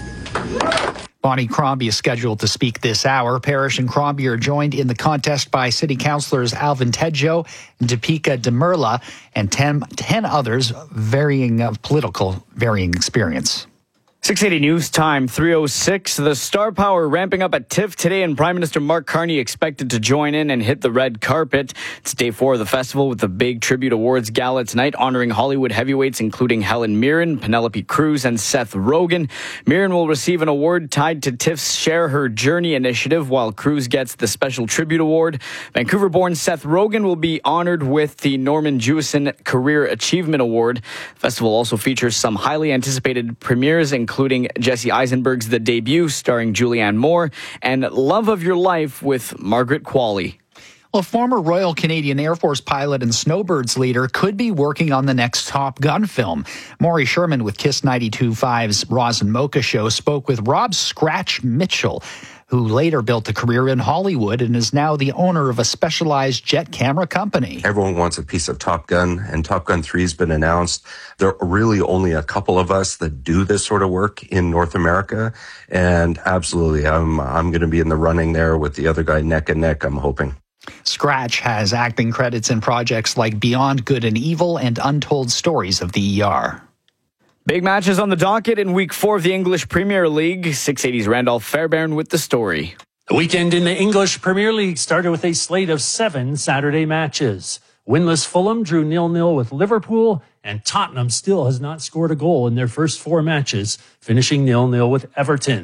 Bonnie Crombie is scheduled to speak this hour. Parrish and Crombie are joined in the contest by city councillors Alvin Tedjo, Deepika Demerla, and ten, ten others varying of political varying experience. six eighty News Time, three oh six. The star power ramping up at TIFF today, and Prime Minister Mark Carney expected to join in and hit the red carpet. It's day four of the festival with the big tribute awards gala tonight, honoring Hollywood heavyweights including Helen Mirren, Penelope Cruz, and Seth Rogen. Mirren will receive an award tied to TIFF's Share Her Journey initiative, while Cruz gets the Special Tribute Award. Vancouver-born Seth Rogen will be honored with the Norman Jewison Career Achievement Award. The festival also features some highly anticipated premieres, including including Jesse Eisenberg's The Debut, starring Julianne Moore, and Love of Your Life with Margaret Qualley. Well, former Royal Canadian Air Force pilot and Snowbirds leader could be working on the next Top Gun film. Maury Sherman with Kiss ninety-two point five's Roz and Mocha show spoke with Rob Scratch Mitchell, who later built a career in Hollywood and is now the owner of a specialized jet camera company. Everyone wants a piece of Top Gun, and Top Gun three has been announced. There are really only a couple of us that do this sort of work in North America, and absolutely, I'm, I'm going to be in the running there with the other guy neck and neck, I'm hoping. Scratch has acting credits in projects like Beyond Good and Evil and Untold Stories of the E R. Big matches on the docket in week four of the English Premier League. six eighty's Randolph Fairbairn with the story. The weekend in the English Premier League started with a slate of seven Saturday matches. Winless Fulham drew nil nil with Liverpool, and Tottenham still has not scored a goal in their first four matches, finishing nil nil with Everton.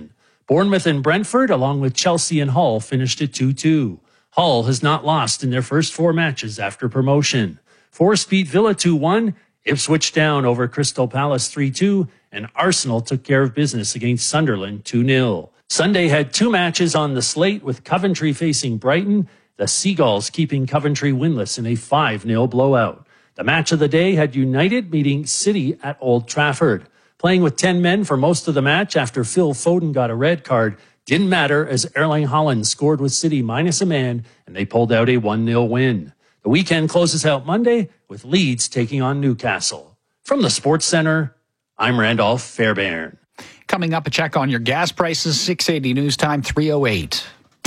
Bournemouth and Brentford, along with Chelsea and Hull, finished at two two. Hull has not lost in their first four matches after promotion. Forest beat Villa two one, Ipswich down over Crystal Palace three two, and Arsenal took care of business against Sunderland two nil. Sunday had two matches on the slate, with Coventry facing Brighton, the Seagulls keeping Coventry winless in a five nil blowout. The match of the day had United meeting City at Old Trafford. Playing with ten men for most of the match after Phil Foden got a red card didn't matter, as Erling Haaland scored with City minus a man, and they pulled out a one nil win. The weekend closes out Monday with Leeds taking on Newcastle. From the Sports Center, I'm Randolph Fairbairn. Coming up, a check on your gas prices, six eighty News Time, three oh eight.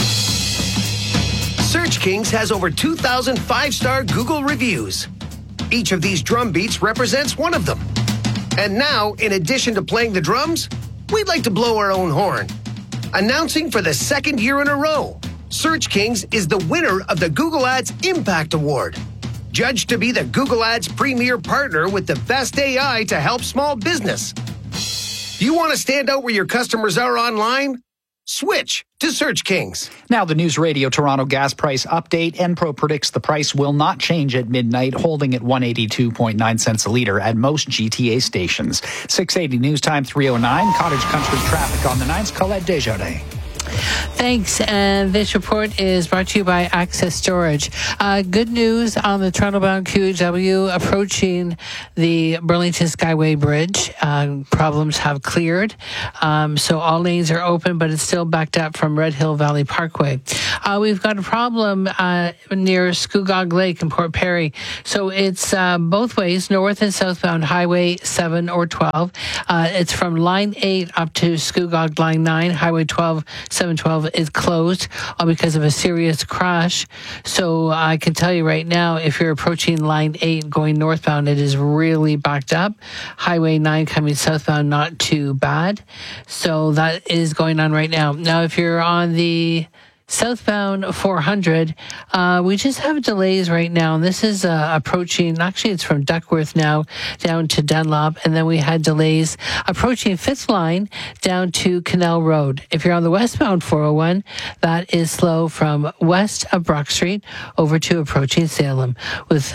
Search Kings has over two thousand five-star Google reviews. Each of these drum beats represents one of them. And now, in addition to playing the drums, we'd like to blow our own horn. Announcing for the second year in a row, Search Kings is the winner of the Google Ads Impact Award. Judged to be the Google Ads premier partner with the best A I to help small business. You want to stand out where your customers are online? Switch to Search Kings. Now the News Radio Toronto gas price update. Enpro predicts the price will not change at midnight, holding at one hundred eighty-two point nine cents a litre at most G T A stations. six eighty News Time, three oh nine. Cottage Country traffic on the nines. Colette Desjardins. Thanks. And this report is brought to you by Access Storage. Uh, good news on the Toronto-bound Q E W approaching the Burlington Skyway Bridge. Uh, problems have cleared. Um, so all lanes are open, but it's still backed up from Red Hill Valley Parkway. Uh, we've got a problem uh, near Scugog Lake in Port Perry. So it's uh, both ways, north and southbound Highway seven or twelve. Uh, it's from Line eight up to Scugog Line nine. Highway twelve, seven twelve is closed all because of a serious crash. So I can tell you right now, if you're approaching Line eight going northbound, it is really backed up. Highway nine coming southbound, not too bad. So that is going on right now. Now, if you're on the southbound four hundred, uh, we just have delays right now. And this is uh, approaching, actually it's from Duckworth now down to Dunlop. And then we had delays approaching Fifth Line down to Canal Road. If you're on the westbound four oh one, that is slow from west of Brock Street over to approaching Salem. With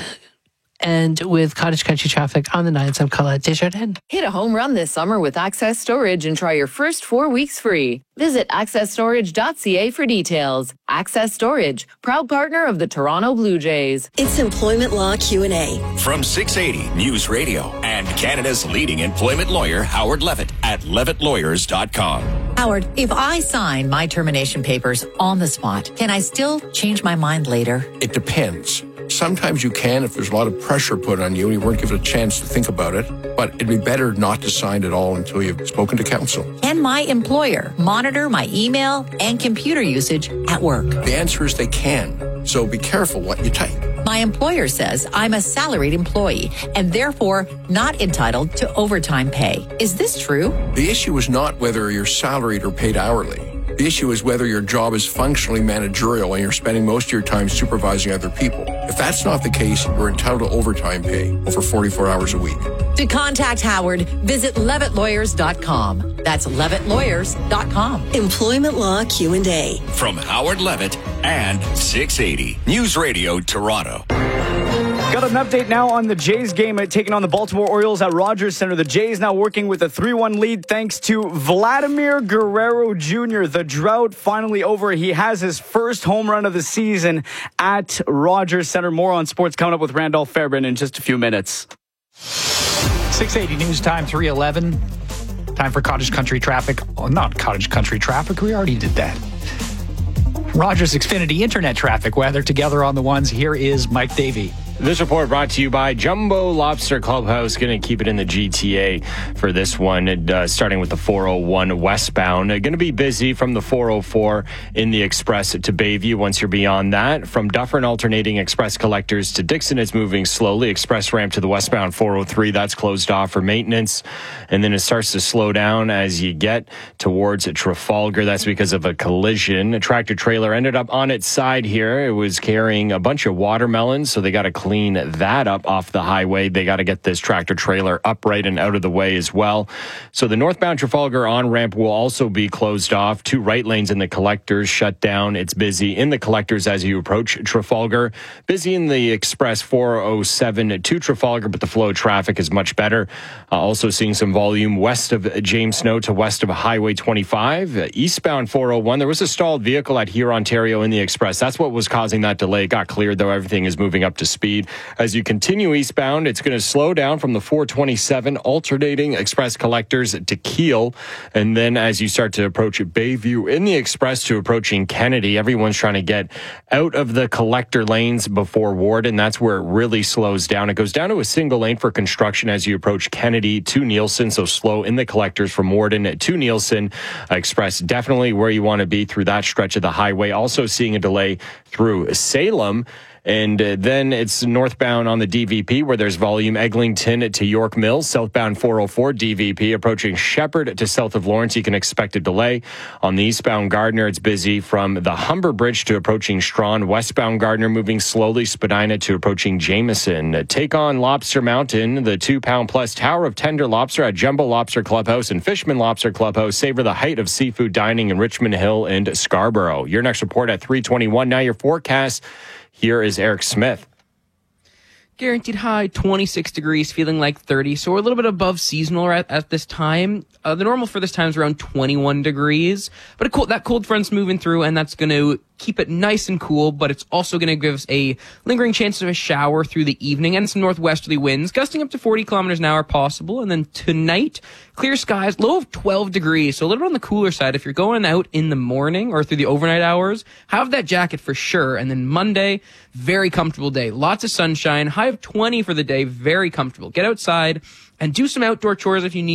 And with Cottage Country traffic on the nines, I'm Colette Desjardins. Hit a home run this summer with Access Storage and try your first four weeks free. Visit access storage dot c a for details. Access Storage, proud partner of the Toronto Blue Jays. It's Employment Law Q and A. From six eighty News Radio and Canada's leading employment lawyer, Howard Levitt, at levitt lawyers dot com. Howard, if I sign my termination papers on the spot, can I still change my mind later? It depends. Sometimes you can if there's a lot of pressure put on you and you weren't given a chance to think about it. But it'd be better not to sign at all until you've spoken to counsel. Can my employer monitor my email and computer usage at work? The answer is they can. So be careful what you type. My employer says I'm a salaried employee and therefore not entitled to overtime pay. Is this true? The issue is not whether you're salaried or paid hourly. The issue is whether your job is functionally managerial and you're spending most of your time supervising other people. If that's not the case, you're entitled to overtime pay over forty-four hours a week. To contact Howard, visit levitt lawyers dot com. That's levitt lawyers dot com. Employment Law Q and A. From Howard Levitt and six eighty News Radio Toronto. Got an update now on the Jays game at taking on the Baltimore Orioles at Rogers Center. The Jays now working with a three one lead thanks to Vladimir Guerrero Junior The drought finally over. He has his first home run of the season at Rogers Center. More on sports coming up with Randolph Fairbairn in just a few minutes. six eighty News Time, three eleven. Time for Cottage Country traffic. Oh, not Cottage Country traffic. We already did that. Rogers Xfinity Internet traffic. Weather together on the ones. Here is Mike Davey. This report brought to you by Jumbo Lobster Clubhouse. Going to keep it in the G T A for this one, uh, starting with the four oh one westbound. Uh, Going to be busy from the four oh four in the Express to Bayview. Once you're beyond that, from Dufferin alternating Express collectors to Dixon, it's moving slowly. Express ramp to the westbound four oh three, that's closed off for maintenance. And then it starts to slow down as you get towards Trafalgar. That's because of a collision. A tractor trailer ended up on its side here. It was carrying a bunch of watermelons, so they got to clear clean that up off the highway. They got to get this tractor trailer upright and out of the way as well. So the northbound Trafalgar on-ramp will also be closed off. Two right lanes in the collectors shut down. It's busy in the collectors as you approach Trafalgar. Busy in the Express four oh seven to Trafalgar, but the flow of traffic is much better. Uh, also seeing some volume west of James Snow to west of Highway twenty-five. Uh, eastbound four oh one, there was a stalled vehicle at Here, Ontario in the Express. That's what was causing that delay. It got cleared, though. Everything is moving up to speed. As you continue eastbound, it's going to slow down from the four twenty-seven alternating Express collectors to Keele. And then as you start to approach Bayview in the Express to approaching Kennedy, everyone's trying to get out of the collector lanes before Warden. That's where it really slows down. It goes down to a single lane for construction as you approach Kennedy to Nielsen. So slow in the collectors from Warden to Nielsen. Express definitely where you want to be through that stretch of the highway. Also seeing a delay through Salem. And uh, then it's northbound on the D V P where there's volume Eglinton to York Mills. Southbound four oh four D V P approaching Shepherd to south of Lawrence. You can expect a delay. On the eastbound Gardner, it's busy from the Humber Bridge to approaching Strawn. Westbound Gardner moving slowly. Spadina to approaching Jameson. Take on Lobster Mountain, the two-pound plus tower of tender lobster at Jumbo Lobster Clubhouse and Fishman Lobster Clubhouse. Savor the height of seafood dining in Richmond Hill and Scarborough. Your next report at three twenty-one. Now your forecast. Here is Eric Smith. Guaranteed high twenty-six degrees, feeling like thirty. So we're a little bit above seasonal at, at this time. Uh, the normal for this time is around twenty-one degrees. But a cold, that cold front's moving through, and that's going to keep it nice and cool, but it's also going to give us a lingering chance of a shower through the evening and some northwesterly winds, gusting up to forty kilometers an hour possible. And then tonight, clear skies, low of twelve degrees, so a little bit on the cooler side. If you're going out in the morning or through the overnight hours, have that jacket for sure. And then Monday, very comfortable day. Lots of sunshine, high of twenty for the day, very comfortable. Get outside and do some outdoor chores if you need.